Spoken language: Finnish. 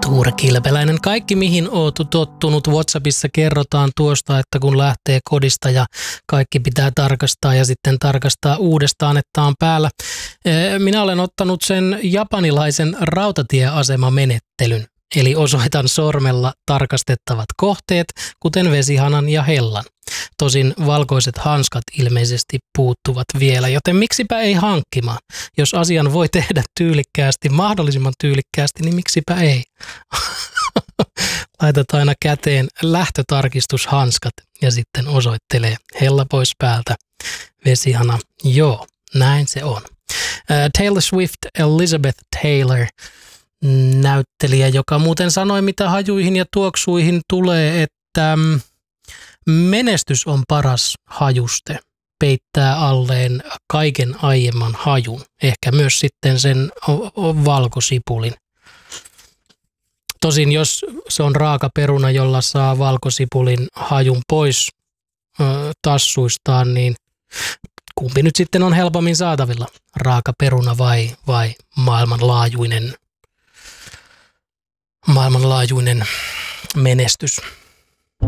Tuure Kilpeläinen. Kaikki mihin oot tottunut WhatsAppissa kerrotaan tuosta, että kun lähtee kodista ja kaikki pitää tarkastaa ja sitten tarkastaa uudestaan, että on päällä. Minä olen ottanut sen japanilaisen rautatieasemamenettelyn. Eli osoitan sormella tarkastettavat kohteet, kuten vesihanan ja hellan. Tosin valkoiset hanskat ilmeisesti puuttuvat vielä, joten miksipä ei hankkimaan. Jos asian voi tehdä tyylikkäästi, mahdollisimman tyylikkäästi, niin miksipä ei. Laitat aina käteen lähtötarkistushanskat ja sitten osoittelee hella pois päältä, vesihana. Joo, näin se on. Taylor Swift, Elizabeth Taylor, näyttelijä, joka muuten sanoi, mitä hajuihin ja tuoksuihin tulee, että menestys on paras hajuste, peittää alleen kaiken aiemman hajun, ehkä myös sitten sen valkosipulin. Tosin jos se on raaka peruna, jolla saa valkosipulin hajun pois tassuistaan, niin kumpi nyt sitten on helpommin saatavilla, raaka peruna vai maailmanlaajuinen menestys?